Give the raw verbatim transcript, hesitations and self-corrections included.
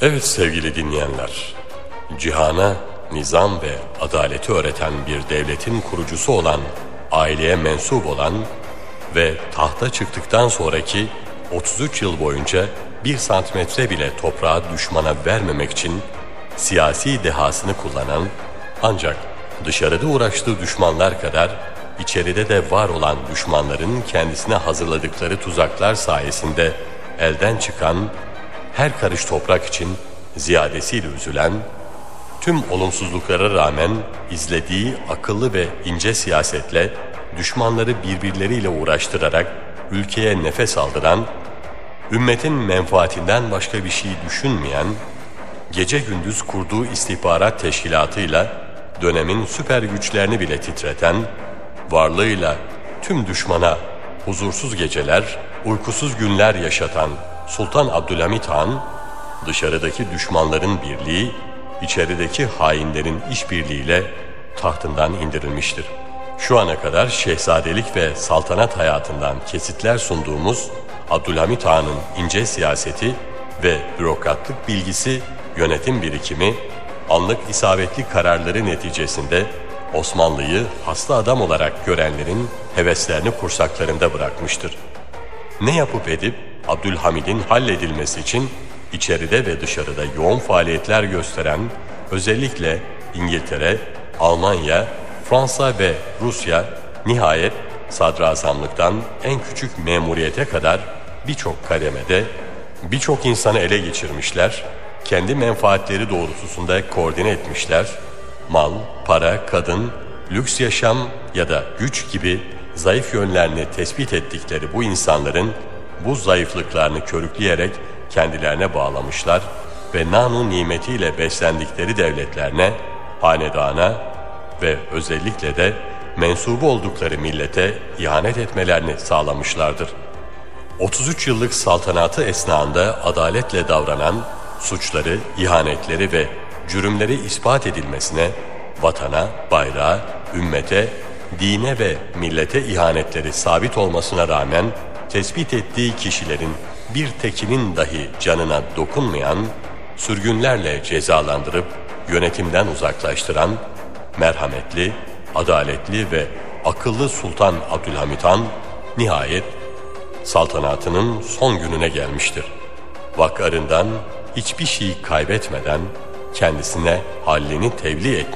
Evet sevgili dinleyenler, cihana nizam ve adaleti öğreten bir devletin kurucusu olan, aileye mensup olan ve tahta çıktıktan sonraki otuz üç yıl boyunca bir santimetre bile toprağı düşmana vermemek için siyasi dehasını kullanan, ancak dışarıda uğraştığı düşmanlar kadar içeride de var olan düşmanların kendisine hazırladıkları tuzaklar sayesinde elden çıkan, her karış toprak için ziyadesiyle üzülen, tüm olumsuzluklara rağmen izlediği akıllı ve ince siyasetle düşmanları birbirleriyle uğraştırarak ülkeye nefes aldıran, ümmetin menfaatinden başka bir şey düşünmeyen, gece gündüz kurduğu istihbarat teşkilatıyla dönemin süper güçlerini bile titreten, varlığıyla tüm düşmana huzursuz geceler, uykusuz günler yaşatan Sultan Abdülhamit Han, dışarıdaki düşmanların birliği, içerideki hainlerin işbirliğiyle tahtından indirilmiştir. Şu ana kadar şehzadelik ve saltanat hayatından kesitler sunduğumuz Abdülhamit Han'ın ince siyaseti ve bürokratlık bilgisi, yönetim birikimi, anlık isabetli kararları neticesinde Osmanlı'yı hasta adam olarak görenlerin heveslerini kursaklarında bırakmıştır. Ne yapıp edip Abdülhamid'in halledilmesi için içeride ve dışarıda yoğun faaliyetler gösteren, özellikle İngiltere, Almanya, Fransa ve Rusya, nihayet sadrazamlıktan en küçük memuriyete kadar birçok kademede birçok insanı ele geçirmişler, kendi menfaatleri doğrultusunda koordine etmişler, mal, para, kadın, lüks yaşam ya da güç gibi zayıf yönlerini tespit ettikleri bu insanların bu zayıflıklarını körükleyerek kendilerine bağlamışlar ve nanu nimetiyle beslendikleri devletlerine, hanedana ve özellikle de mensubu oldukları millete ihanet etmelerini sağlamışlardır. otuz üç yıllık saltanatı esnasında adaletle davranan, suçları, ihanetleri ve cürümleri ispat edilmesine, vatana, bayrağa, ümmete, dine ve millete ihanetleri sabit olmasına rağmen tespit ettiği kişilerin bir tekinin dahi canına dokunmayan, sürgünlerle cezalandırıp yönetimden uzaklaştıran merhametli, adaletli ve akıllı Sultan Abdülhamit Han nihayet saltanatının son gününe gelmiştir. Vakarından hiçbir şey kaybetmeden kendisine hallini tebliğ etmiştir.